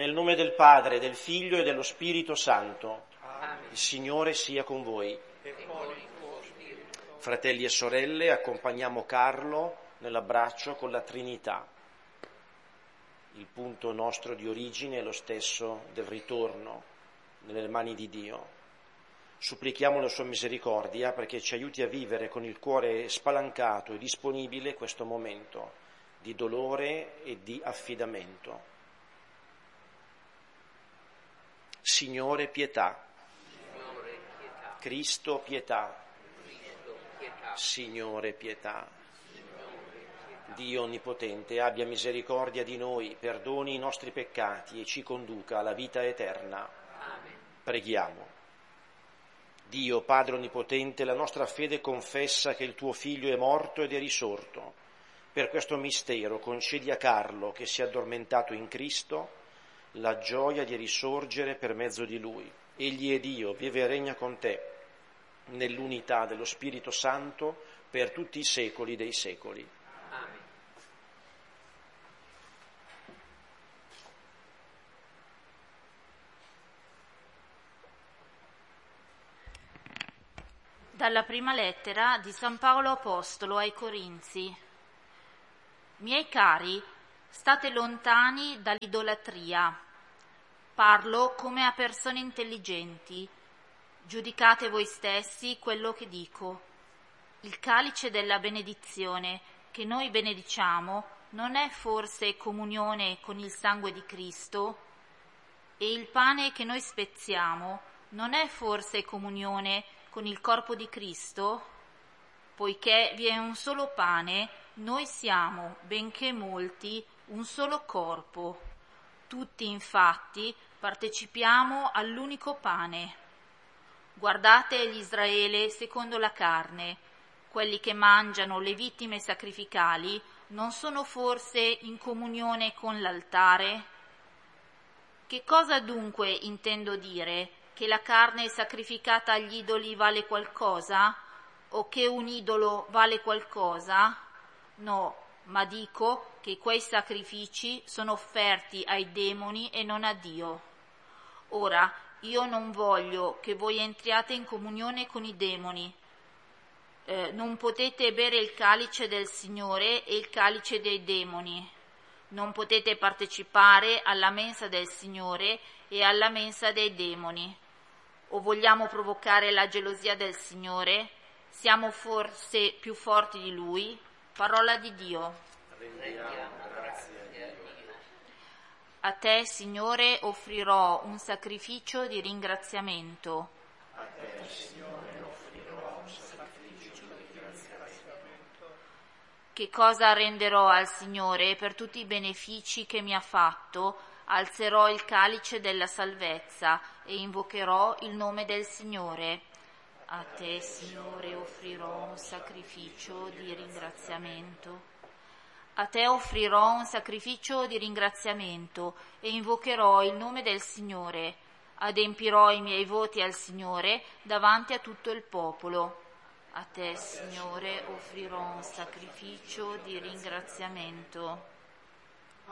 Nel nome del Padre, del Figlio e dello Spirito Santo. Amen. Il Signore sia con voi. E con il tuo spirito. Fratelli e sorelle, accompagniamo Carlo nell'abbraccio con la Trinità. Il punto nostro di origine è lo stesso del ritorno, nelle mani di Dio. Supplichiamo la sua misericordia perché ci aiuti a vivere con il cuore spalancato e disponibile questo momento di dolore e di affidamento. Signore, pietà. Signore, pietà. Cristo, pietà. Cristo, pietà. Signore, pietà. Signore, pietà. Dio Onnipotente, abbia misericordia di noi, perdoni i nostri peccati e ci conduca alla vita eterna. Amen. Preghiamo. Dio, Padre Onnipotente, la nostra fede confessa che il tuo Figlio è morto ed è risorto. Per questo mistero concedi a Carlo, che si è addormentato in Cristo, la gioia di risorgere per mezzo di Lui. Egli è Dio, vive e regna con te, nell'unità dello Spirito Santo, per tutti i secoli dei secoli. Amen. Dalla prima lettera di San Paolo Apostolo ai Corinzi. Miei cari, state lontani dall'idolatria. Parlo come a persone intelligenti. Giudicate voi stessi quello che dico. Il calice della benedizione che noi benediciamo non è forse comunione con il sangue di Cristo? E il pane che noi spezziamo non è forse comunione con il corpo di Cristo? Poiché vi è un solo pane, noi siamo, benché molti, un solo corpo. Tutti, infatti, partecipiamo all'unico pane. Guardate gli Israele secondo la carne. Quelli che mangiano le vittime sacrificali non sono forse in comunione con l'altare? Che cosa dunque intendo dire? Che la carne sacrificata agli idoli vale qualcosa? O che un idolo vale qualcosa? No, ma dico che quei sacrifici sono offerti ai demoni e non a Dio. Ora, io non voglio che voi entriate in comunione con i demoni. Non potete bere il calice del Signore e il calice dei demoni. Non potete partecipare alla mensa del Signore e alla mensa dei demoni. O vogliamo provocare la gelosia del Signore? Siamo forse più forti di Lui? Parola di Dio. Rendiamo grazie a Dio. A te, Signore, offrirò un sacrificio di ringraziamento. A te, Signore, offrirò un sacrificio di ringraziamento. Che cosa renderò al Signore per tutti i benefici che mi ha fatto? Alzerò il calice della salvezza e invocherò il nome del Signore. A te, Signore, offrirò un sacrificio di ringraziamento. A te offrirò un sacrificio di ringraziamento e invocherò il nome del Signore. Adempirò i miei voti al Signore davanti a tutto il popolo. A te, Signore, offrirò un sacrificio di ringraziamento.